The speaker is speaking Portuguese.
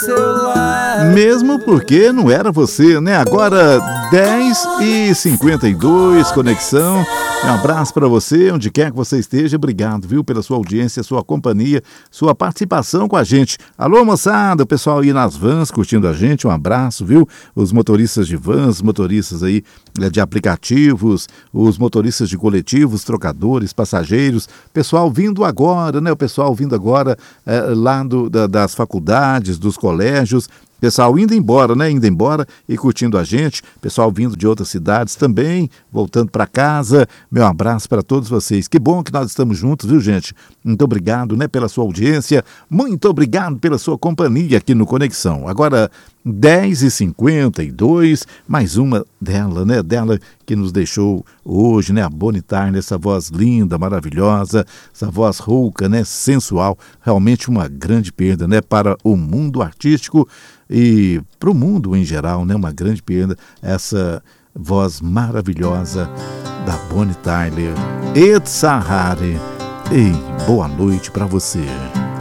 Mesmo porque não era você, né? Agora 10h52, conexão. Um abraço para você, onde quer que você esteja. Obrigado, viu, pela sua audiência, sua companhia, sua participação com a gente. Alô, moçada, o pessoal aí nas vans curtindo a gente. Um abraço, viu? Os motoristas de vans, motoristas aí de aplicativos, os motoristas de coletivos, trocadores, passageiros. Pessoal vindo agora, né? O pessoal vindo agora lá das faculdades, dos colégios. Pessoal indo embora, né? Indo embora e curtindo a gente. Pessoal vindo de outras cidades também, voltando para casa. Meu abraço para todos vocês. Que bom que nós estamos juntos, viu, gente? Muito obrigado, né, pela sua audiência. Muito obrigado pela sua companhia aqui no Conexão. Agora, 10h52, mais uma dela, né? Dela que nos deixou hoje, né? A Bonnie Tyler, essa voz linda, maravilhosa, essa voz rouca, né? Sensual. Realmente uma grande perda, né? Para o mundo artístico e para o mundo em geral, né? Uma grande perda, essa voz maravilhosa da Bonnie Tyler. Ed Sahari. Ei, boa noite para você.